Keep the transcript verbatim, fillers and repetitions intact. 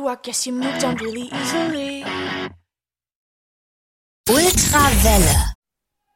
you, I guess you moved on really easily. Ultrawelle.